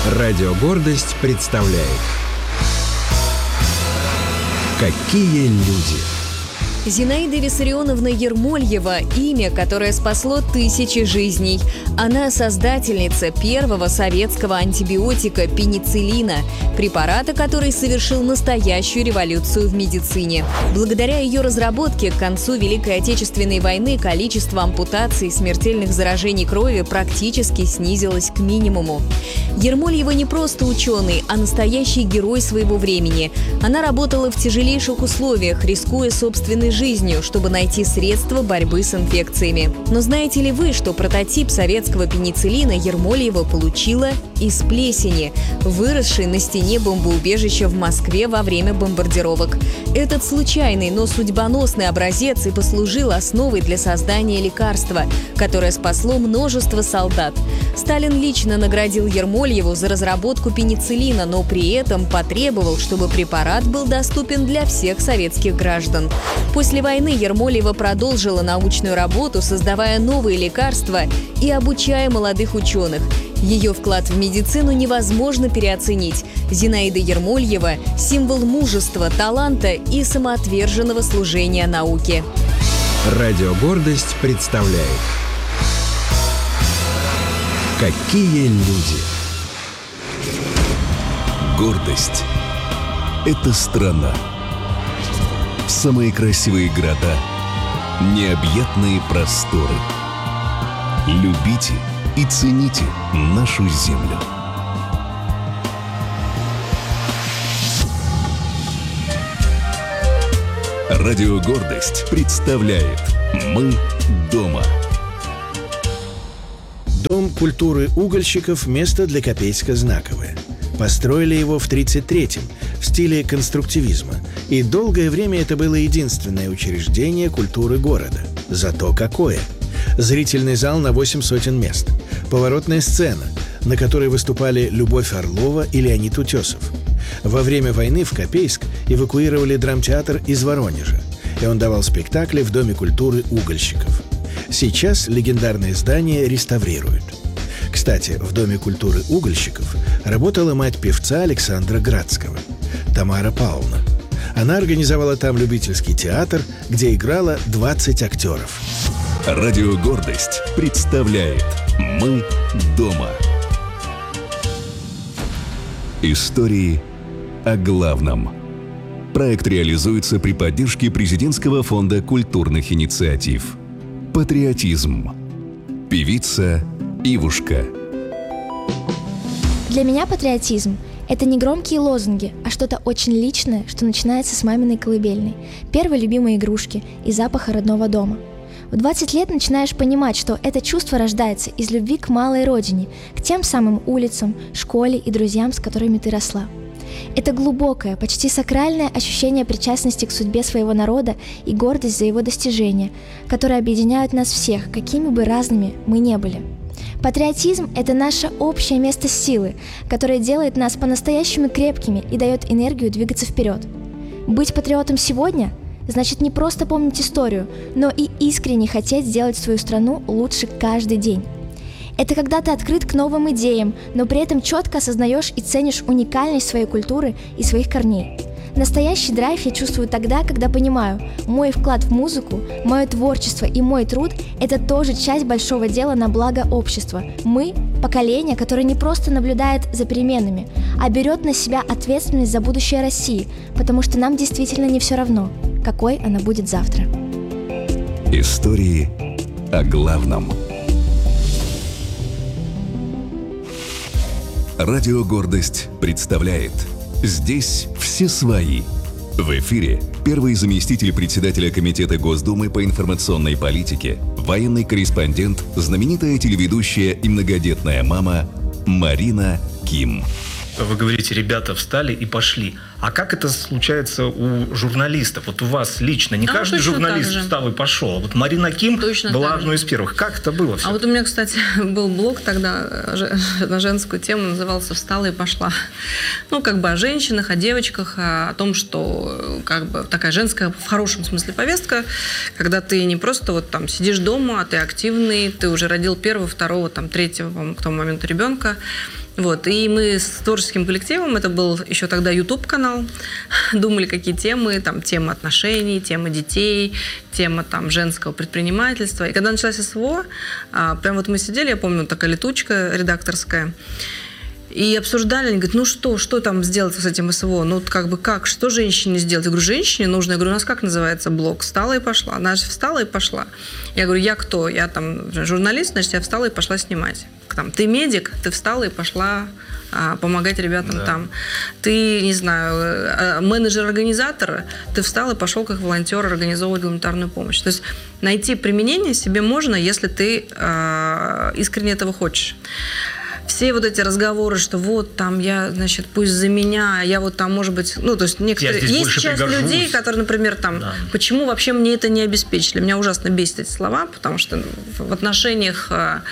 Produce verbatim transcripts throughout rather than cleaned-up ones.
Радио «Гордость» представляет «Какие люди». Зинаида Виссарионовна Ермольева – имя, которое спасло тысячи жизней. Она создательница первого советского антибиотика пенициллина, препарата, который совершил настоящую революцию в медицине. Благодаря ее разработке к концу Великой Отечественной войны количество ампутаций и смертельных заражений крови практически снизилось к минимуму. Ермольева не просто ученый, а настоящий герой своего времени. Она работала в тяжелейших условиях, рискуя собственной жизнью, чтобы найти средства борьбы с инфекциями. Но знаете ли вы, что прототип советского пенициллина Ермольева получила из плесени, выросшей на стене бомбоубежища в Москве во время бомбардировок? Этот случайный, но судьбоносный образец и послужил основой для создания лекарства, которое спасло множество солдат. Сталин лично наградил Ермольеву за разработку пенициллина, но при этом потребовал, чтобы препарат был доступен для всех советских граждан. После войны Ермольева продолжила научную работу, создавая новые лекарства и обучая молодых ученых. Ее вклад в медицину невозможно переоценить. Зинаида Ермольева – символ мужества, таланта и самоотверженного служения науке. Радио «Гордость» представляет «Какие люди». Гордость – это страна. Самые красивые города, необъятные просторы. Любите и цените нашу землю. Радио «Гордость» представляет «Мы дома». Дом культуры угольщиков – место для Копейска знаковое. Построили его в тридцать третьем в стиле конструктивизма, и долгое время это было единственное учреждение культуры города. Зато какое! Зрительный зал на восемь сотен мест, поворотная сцена, на которой выступали Любовь Орлова и Леонид Утесов. Во время войны в Копейск эвакуировали драмтеатр из Воронежа, и он давал спектакли в Доме культуры угольщиков. Сейчас легендарное здание реставрируют. Кстати, в Доме культуры угольщиков работала мать певца Александра Градского, Тамара Павловна. Она организовала там любительский театр, где играло двадцать актеров. Радио «Гордость» представляет «Мы дома». Истории о главном. Проект реализуется при поддержке Президентского фонда культурных инициатив. Патриотизм. Певица Ивушка. Для меня патриотизм – это не громкие лозунги, а что-то очень личное, что начинается с маминой колыбельной, первой любимой игрушки и запаха родного дома. В двадцать лет начинаешь понимать, что это чувство рождается из любви к малой родине, к тем самым улицам, школе и друзьям, с которыми ты росла. Это глубокое, почти сакральное ощущение причастности к судьбе своего народа и гордость за его достижения, которые объединяют нас всех, какими бы разными мы не были. Патриотизм – это наше общее место силы, которое делает нас по-настоящему крепкими и дает энергию двигаться вперед. Быть патриотом сегодня – значит не просто помнить историю, но и искренне хотеть сделать свою страну лучше каждый день. Это когда ты открыт к новым идеям, но при этом четко осознаешь и ценишь уникальность своей культуры и своих корней. Настоящий драйв я чувствую тогда, когда понимаю, мой вклад в музыку, мое творчество и мой труд – это тоже часть большого дела на благо общества. Мы – поколение, которое не просто наблюдает за переменами, а берет на себя ответственность за будущее России, потому что нам действительно не все равно, какой она будет завтра. Истории о главном. Радио «Гордость» представляет «Здесь все свои». В эфире первый заместитель председателя Комитета Госдумы по информационной политике, военный корреспондент, знаменитая телеведущая и многодетная мама Марина Ким. Вы говорите, ребята встали и пошли. А как это случается у журналистов? Вот у вас лично, не а каждый журналист встал и пошел. Вот Марина Ким точно была одной из первых. Как это было все? А вот у меня, кстати, был блог тогда на женскую тему, назывался «Встала и пошла». Ну, как бы о женщинах, о девочках, о том, что как бы такая женская в хорошем смысле повестка, когда ты не просто вот там сидишь дома, а ты активный, ты уже родил первого, второго, там, третьего, по-моему, к тому моменту ребенка. Вот. И мы с творческим коллективом, это был еще тогда YouTube-канал, думали, какие темы, там, тема отношений, тема детей, тема там, женского предпринимательства. И когда началась СВО, прям вот мы сидели, я помню, такая летучка редакторская, и обсуждали, они говорят, ну что, что там сделать с этим СВО? Ну, как бы, как, что женщине сделать? Я говорю, женщине нужно. Я говорю, у нас как называется блог? Встала и пошла. Она же встала и пошла. Я говорю, я кто? Я там журналист, значит, я встала и пошла снимать. Там, ты медик, ты встала и пошла а, помогать ребятам да. там. Ты, не знаю, менеджер-организатор, ты встал и пошел как волонтер организовывать гуманитарную помощь. То есть найти применение себе можно, если ты а, искренне этого хочешь. Все вот эти разговоры, что вот там я, значит, пусть за меня, я вот там, может быть, ну, то есть некоторые... Есть часть пригожусь. людей, которые, например, там, да. почему вообще мне это не обеспечили? Меня ужасно бесит эти слова, потому что в отношениях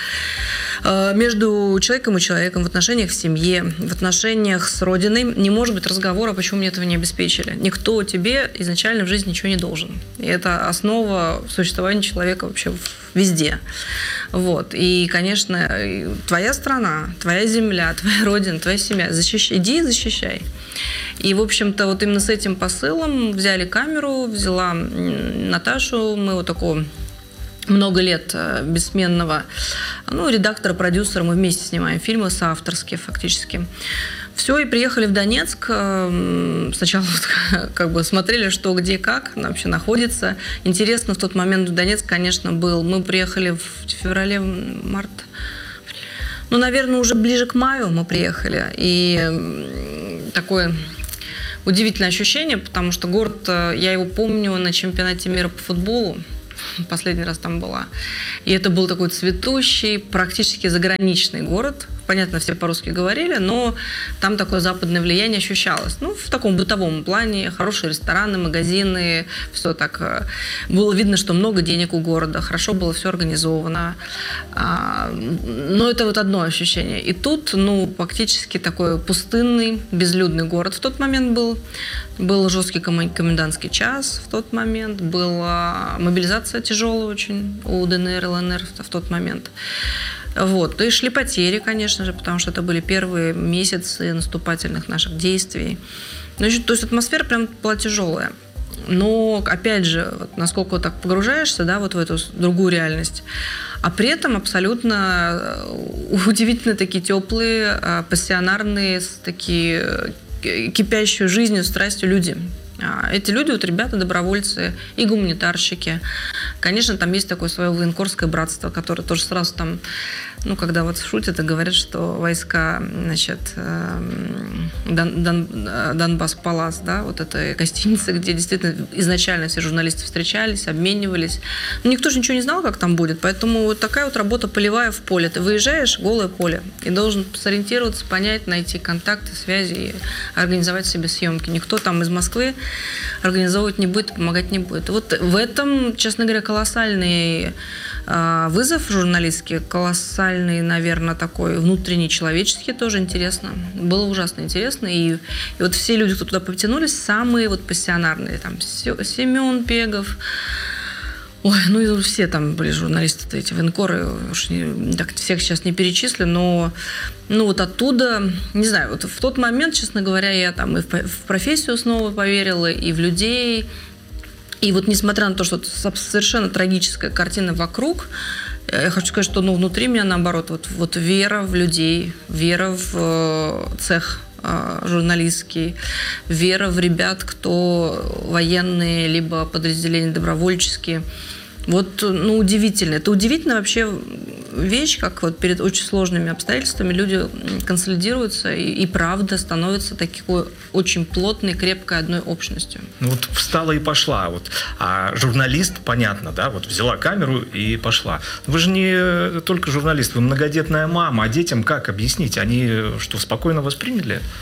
между человеком и человеком, в отношениях в семье, в отношениях с родиной не может быть разговора, почему мне этого не обеспечили. Никто тебе изначально в жизни ничего не должен. И это основа существования человека вообще везде. Вот. И, конечно, твоя страна, твоя земля, твоя родина, твоя семья. Защищай, иди и защищай. И, в общем-то, вот именно с этим посылом взяли камеру, взяла Наташу, мы вот такого много лет бессменного, ну, редактора, продюсера, мы вместе снимаем фильмы соавторские фактически. Все, и приехали в Донецк. Сначала вот, как бы смотрели, что, где, как вообще находится. Интересно в тот момент в Донецк, конечно, был. Мы приехали в феврале, март. Ну, наверное, уже ближе к маю мы приехали. И такое удивительное ощущение, потому что город, я его помню на чемпионате мира по футболу. Последний раз там была. И это был такой цветущий, практически заграничный город. Понятно, все по-русски говорили, но там такое западное влияние ощущалось. Ну, в таком бытовом плане. Хорошие рестораны, магазины. Все так. Было видно, что много денег у города. Хорошо было все организовано. Но это вот одно ощущение. И тут, ну, фактически такой пустынный, безлюдный город в тот момент был. Был жесткий комендантский час в тот момент. Была мобилизация тяжелая очень у ДНР, ЛНР в тот момент. Вот. И шли потери, конечно же, потому что это были первые месяцы наступательных наших действий. Значит, то есть атмосфера прям была тяжелая. Но, опять же, вот насколько так погружаешься, да, вот в эту другую реальность, а при этом абсолютно удивительно такие теплые, пассионарные, такие кипящую жизнью, страстью люди. Эти люди, вот ребята, добровольцы и гуманитарщики. Конечно, там есть такое свое военкорское братство, которое тоже сразу там, ну, когда вот шутят и говорят, что войска, значит, Дон, Дон, Донбасс Палас, да, вот эта гостиница, где действительно изначально все журналисты встречались, обменивались. Но никто же ничего не знал, как там будет, поэтому вот такая вот работа полевая в поле. Ты выезжаешь, голое поле, и должен сориентироваться, понять, найти контакты, связи и организовать себе съемки. Никто там из Москвы организовывать не будет, помогать не будет. Вот в этом, честно говоря, колоссальный э, вызов журналистский, колоссальный, наверное, такой внутренний, человеческий, тоже интересно. Было ужасно интересно. И, и вот все люди, кто туда потянулись, самые вот пассионарные. Там Семен Пегов. Ой, ну и все там были журналисты, эти военкоры, уж не, так всех сейчас не перечислю, но ну вот оттуда, не знаю, вот в тот момент, честно говоря, я там и в, в профессию снова поверила, и в людей, и вот несмотря на то, что совершенно трагическая картина вокруг, я хочу сказать, что ну, внутри меня, наоборот, вот, вот вера в людей, вера в э, цех журналистский, вера в ребят, кто военные, либо подразделения добровольческие. Вот, ну, удивительно. Это удивительная вообще вещь, как вот перед очень сложными обстоятельствами люди консолидируются и, и правда становятся такой очень плотной, крепкой одной общностью. Ну вот встала и пошла. Вот. А журналист, понятно, да, вот взяла камеру и пошла. Вы же не только журналист, вы многодетная мама. А детям как объяснить? Они что, спокойно восприняли?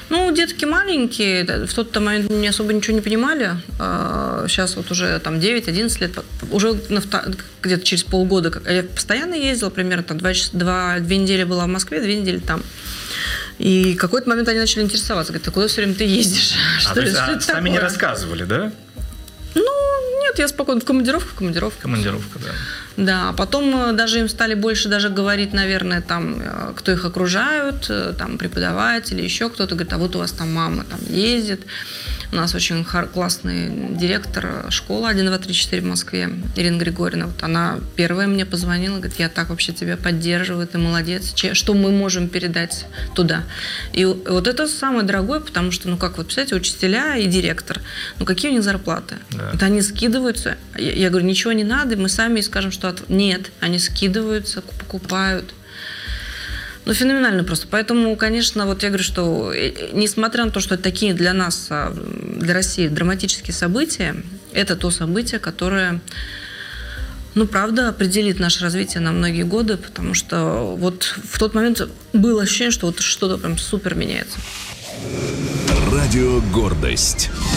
Ну, детки маленькие, в тот момент не особо ничего не понимали. Сейчас вот уже там девять-одиннадцать лет, уже где-то через полгода, я постоянно ездила, примерно там два, два, две недели была в Москве, две недели там. И в какой-то момент они начали интересоваться, говорят, а куда все время ты ездишь? А, что, есть, а сами не рассказывали, да? Ну, нет, я спокойно, в командировку, в командировку. Командировка, да. Да, потом даже им стали больше даже говорить, наверное, там, кто их окружают, там, преподаватели, еще кто-то, говорит, а вот у вас там мама там ездит. У нас очень классный директор школы один, два, три, четыре в Москве, Ирина Григорьевна. Вот она первая мне позвонила, говорит, я так вообще тебя поддерживаю, ты молодец. Что мы можем передать туда? И вот это самое дорогое, потому что, ну как, вот, представляете, учителя и директор, ну какие у них зарплаты? Да. Вот они скидываются. Я, я говорю, ничего не надо, мы сами скажем, что от... нет, они скидываются, покупают. Ну, феноменально просто. Поэтому, конечно, вот я говорю, что несмотря на то, что это такие для нас, для России драматические события, это то событие, которое, ну, правда, определит наше развитие на многие годы, потому что вот в тот момент было ощущение, что вот что-то прям супер меняется. Радио «Гордость».